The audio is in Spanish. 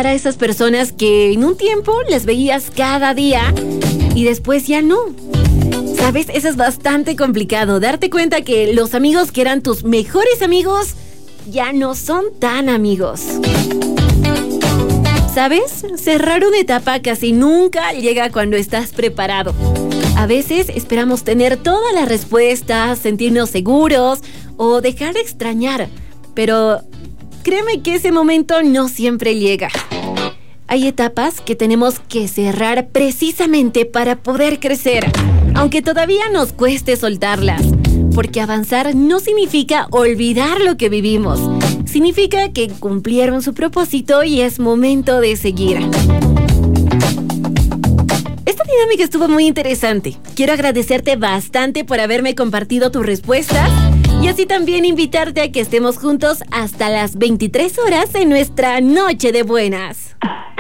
soltar a esas personas que en un tiempo las veías cada día y después ya no. ¿Sabes? Eso es bastante complicado, darte cuenta que los amigos que eran tus mejores amigos ya no son tan amigos. ¿Sabes? Cerrar una etapa casi nunca llega cuando estás preparado. A veces esperamos tener todas las respuestas, sentirnos seguros o dejar de extrañar, pero créeme que ese momento no siempre llega. Hay etapas que tenemos que cerrar precisamente para poder crecer, aunque todavía nos cueste soltarlas, porque avanzar no significa olvidar lo que vivimos. Significa que cumplieron su propósito y es momento de seguir. Esta dinámica estuvo muy interesante. Quiero agradecerte bastante por haberme compartido tus respuestas y así también invitarte a que estemos juntos hasta las 23 horas en nuestra Noche de Buenas.